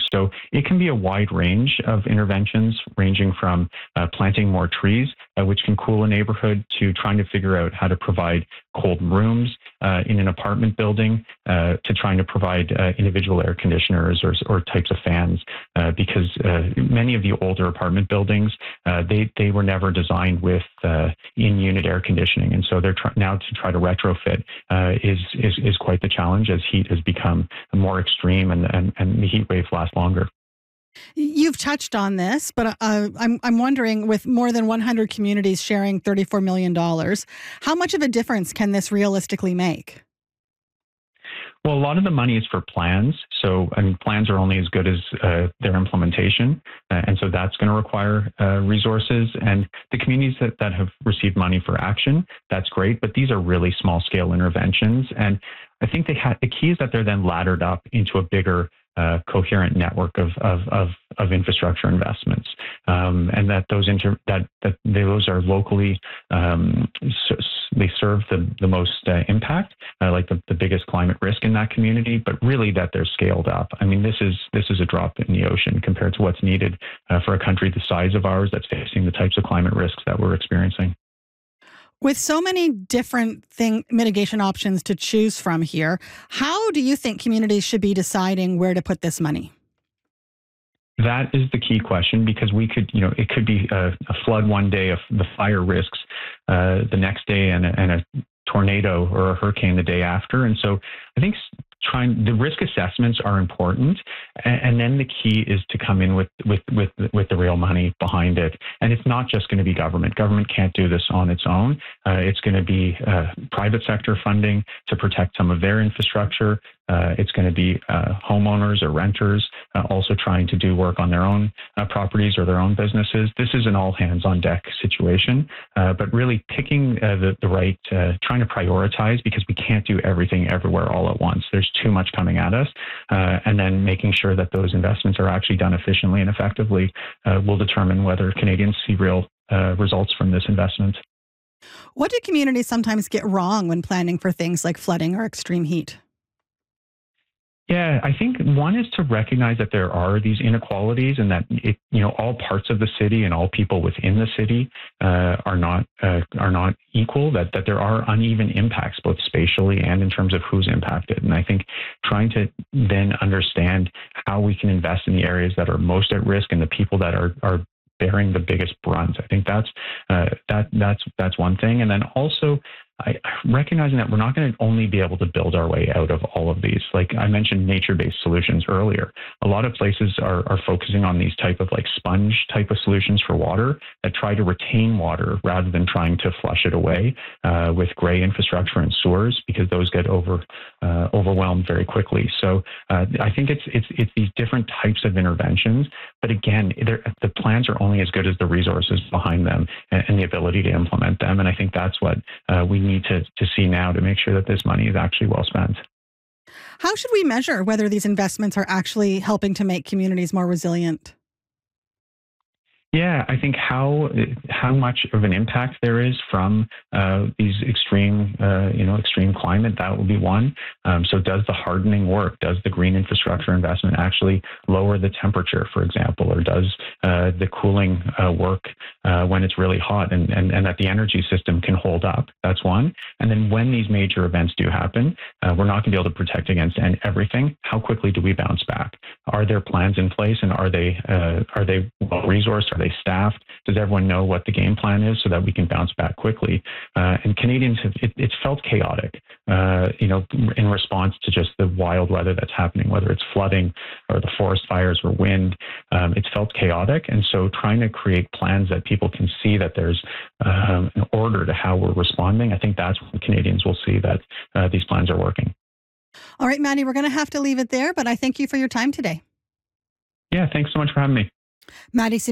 So it can be a wide range of interventions, ranging from planting more trees, which can cool a neighborhood, to trying to figure out how to provide cold rooms in an apartment building, to trying to provide individual air conditioners or types of fans, because many of the older apartment buildings, they were never designed with in-unit air conditioning, and so they're now to try to retrofit is quite the challenge, as heat has become more extreme and the heat waves last longer. You've touched on this, but I'm wondering, with more than 100 communities sharing $34 million, how much of a difference can this realistically make? Well, a lot of the money is for plans. So, I mean, plans are only as good as their implementation. And so that's going to require resources. And the communities that have received money for action, that's great. But these are really small scale interventions. And I think the key is that they're then laddered up into a bigger coherent network of infrastructure investments, and that those are locally, they serve the most impact, like the biggest climate risk in that community, but really that they're scaled up. I mean, this is a drop in the ocean compared to what's needed for a country the size of ours that's facing the types of climate risks that we're experiencing. With so many different mitigation options to choose from here, how do you think communities should be deciding where to put this money? That is the key question, because it could be a flood one day, the fire risks the next day, and a tornado or a hurricane the day after. And so I think the risk assessments are important, and then the key is to come in with the real money behind it. And it's not just going to be government. Government can't do this on its own. It's going to be private sector funding to protect some of their infrastructure. It's going to be homeowners or renters also trying to do work on their own properties or their own businesses. This is an all hands on deck situation, but really picking the right, trying to prioritize, because we can't do everything everywhere all at once. There's too much coming at us, and then making sure that those investments are actually done efficiently and effectively will determine whether Canadians see real results from this investment. What do communities sometimes get wrong when planning for things like flooding or extreme heat? Yeah, I think one is to recognize that there are these inequalities, and that all parts of the city and all people within the city are not equal. That there are uneven impacts, both spatially and in terms of who's impacted. And I think trying to then understand how we can invest in the areas that are most at risk and the people that are bearing the biggest brunt. I think that's one thing. And then also, recognizing that we're not going to only be able to build our way out of all of these. Like I mentioned, nature-based solutions earlier. A lot of places are focusing on these type of like sponge type of solutions for water that try to retain water rather than trying to flush it away with gray infrastructure and sewers, because those get overwhelmed very quickly. So I think it's these different types of interventions. But again, the plans are only as good as the resources behind them and the ability to implement them. And I think that's what we need to see now to make sure that this money is actually well spent. How should we measure whether these investments are actually helping to make communities more resilient? Yeah, I think how much of an impact there is from these extreme climate, that will be one. So does the hardening work? Does the green infrastructure investment actually lower the temperature, for example, or does the cooling work when it's really hot, and that the energy system can hold up? That's one. And then when these major events do happen, we're not going to be able to protect against everything. How quickly do we bounce back? Are there plans in place, and are they well resourced? Are they staffed? Does everyone know what the game plan is so that we can bounce back quickly? And Canadians it's felt chaotic, in response to just the wild weather that's happening, whether it's flooding or the forest fires or wind. It's felt chaotic. And so trying to create plans that people can see that there's an order to how we're responding, I think that's when Canadians will see that these plans are working. All right, Maddie, we're going to have to leave it there, but I thank you for your time today. Yeah, thanks so much for having me. Maddie